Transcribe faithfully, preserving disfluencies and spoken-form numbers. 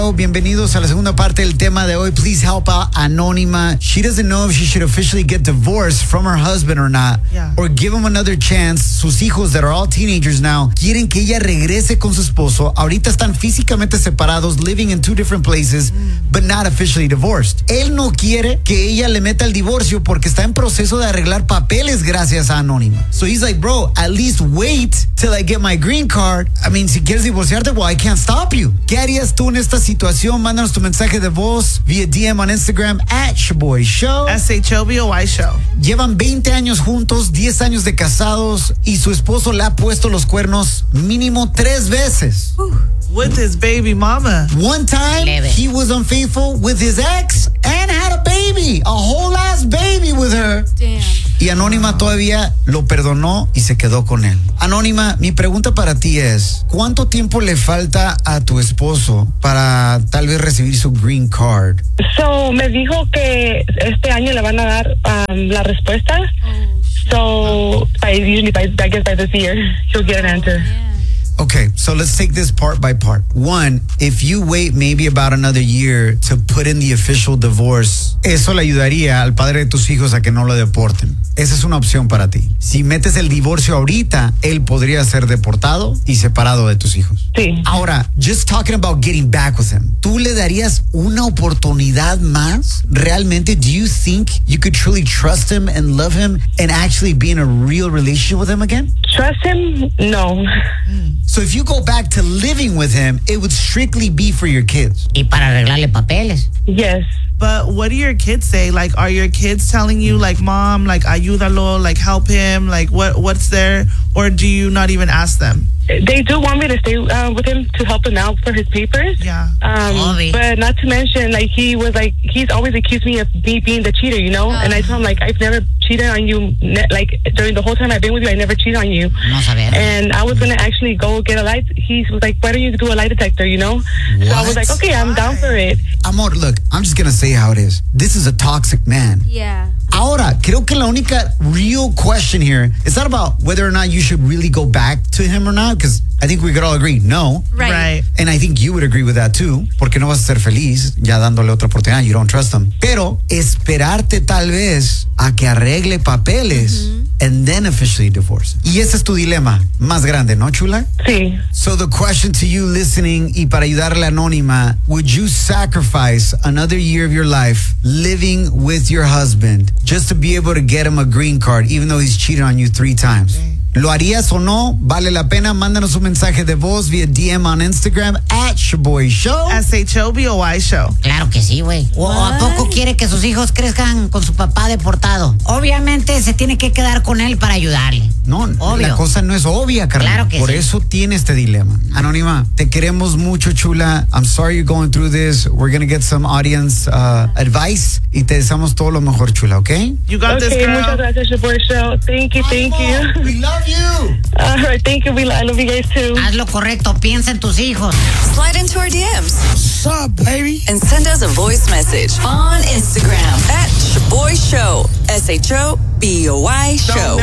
Bienvenidos a la segunda parte del tema de hoy. Please help out Anónima. She doesn't know if she should officially get divorced from her husband or not, yeah. or give him another chance. Sus hijos, that are all teenagers now, quieren que ella regrese con su esposo. Ahorita están físicamente separados, living in two different places, mm. but not officially divorced. Él no quiere que ella le meta el divorcio porque está en proceso de arreglar papeles gracias a Anónima. So he's like, bro, at least wait till I get my green card. I mean, si quieres divorciarte, well, I can't stop you. ¿Qué harías tú en esta situación? Mándanos tu mensaje de voz vía D M on Instagram at Shaboy Show. S H O B O Y Show. Llevan veinte años juntos, diez años de casados y su esposo le ha puesto los cuernos mínimo tres veces. Whew. With his baby mama. One time, Leve. he was unfaithful with his ex and had a baby, a whole ass baby with her. Damn. Y Anónima todavía lo perdonó y se quedó con él. Anónima, mi pregunta para ti es, ¿cuánto tiempo le falta a tu esposo para tal vez recibir su green card? So, me dijo que este año le van a dar um, la respuesta. So, by, usually by, I guess by this year, he'll get an answer. Okay, so let's take this part by part. One, if you wait maybe about another year to put in the official divorce, eso le ayudaría al padre de tus hijos a que no lo deporten. Esa es una opción para ti. Si metes el divorcio ahorita, él podría ser deportado y separado de tus hijos. Sí. Ahora, just talking about getting back with him, ¿tú le darías una oportunidad más? Realmente, do you think you could truly trust him and love him and actually be in a real relationship with him again? Trust him? No. So if you go back to living with him, it would strictly be for your kids. Y para arreglarle papeles. Yes. But what do your kids say? Like, are your kids telling you, like, mom, like, ayúdalo, like, help him? Like, what what's there? Or do you not even ask them? They do want me to stay uh, with him to help him out for his papers. Yeah. Um, Obvi. but not to mention, like, he was like, he's always accused me of me being the cheater, you know? Uh. And I told him, like, I've never cheated on you. Ne- like, during the whole time I've been with you, I never cheated on you. No sabemos. And I was going to actually go get a light. He was like, why don't you do a lie detector, you know? So I was like, okay, I'm down for it. Amor, look, I'm just going to say how it is. This is a toxic man. Yeah. Ahora, creo que la única real question here is not about whether or not you should really go back to him or not, because I think we could all agree, no. Right. Right. And I think you would agree with that too, porque no vas a ser feliz ya dándole otra oportunidad. You don't trust him. Pero esperarte tal vez a que arregle papeles mm-hmm. and then officially divorce. Y ese es tu dilema más grande, ¿no, chula? Sí. So the question to you listening y para ayudarle a Anónima, would you sacrifice another year of your life living with your husband just to be able to get him a green card even though he's cheated on you three times? ¿Lo harías o no? ¿Vale la pena? Mándanos un mensaje de voz vía D M on Instagram at Shaboy Show. S H O B O Y Show. Claro que sí, güey. ¿O a poco quiere que sus hijos crezcan con su papá deportado? Obviamente se tiene que quedar con él para ayudarle. No, Obvio. la cosa no es obvia, Carla. Claro que Por sí. eso tiene este dilema. Anónima, te queremos mucho, chula. I'm sorry you're going through this. We're going to get some audience uh, advice y te deseamos todo lo mejor, chula, ¿ok? You got Okay, this, girl. muchas gracias, your boy show. Thank you, thank you. We love you. All right, thank you. We, I love you guys too. Haz lo correcto, piensa en tus hijos. Slide into our D Ms What's up, baby? and send us a voice message on Instagram at Shaboy Show. S H O B O Y Show.